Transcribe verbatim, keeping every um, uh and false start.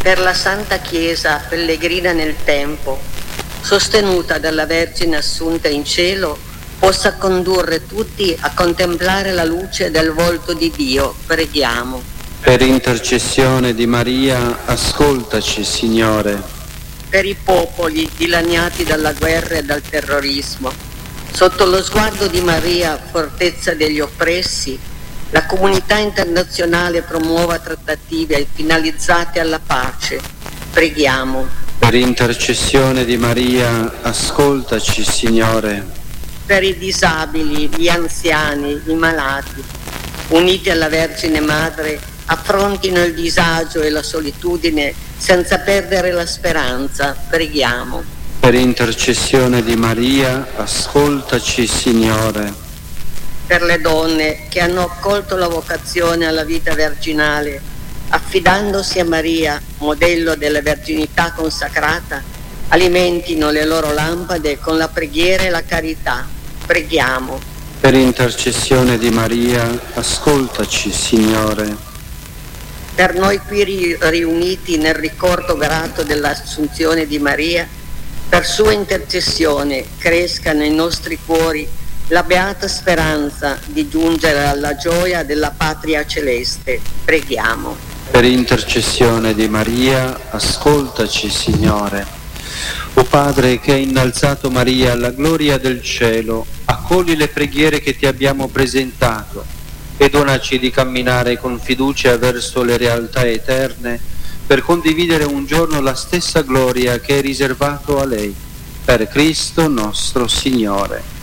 per la Santa Chiesa pellegrina nel tempo, sostenuta dalla Vergine assunta in cielo, possa condurre tutti a contemplare la luce del volto di Dio. Preghiamo. Per intercessione di Maria, ascoltaci, Signore. Per i popoli dilaniati dalla guerra e dal terrorismo, sotto lo sguardo di Maria, fortezza degli oppressi, la comunità internazionale promuova trattative finalizzate alla pace. Preghiamo. Per intercessione di Maria, ascoltaci, Signore. Per i disabili, gli anziani, i malati, uniti alla Vergine Madre, affrontino il disagio e la solitudine senza perdere la speranza. Preghiamo. Per intercessione di Maria, ascoltaci, Signore. Per le donne che hanno accolto la vocazione alla vita virginale, affidandosi a Maria, modello della verginità consacrata, alimentino le loro lampade con la preghiera e la carità. Preghiamo. Per intercessione di Maria, ascoltaci, Signore. Per noi qui ri- riuniti nel ricordo grato dell'Assunzione di Maria, per sua intercessione cresca nei nostri cuori la beata speranza di giungere alla gioia della patria celeste. Preghiamo. Per intercessione di Maria, ascoltaci, Signore. O Padre che hai innalzato Maria alla gloria del cielo, accogli le preghiere che ti abbiamo presentato e donaci di camminare con fiducia verso le realtà eterne per condividere un giorno la stessa gloria che hai riservato a lei. Per Cristo nostro Signore.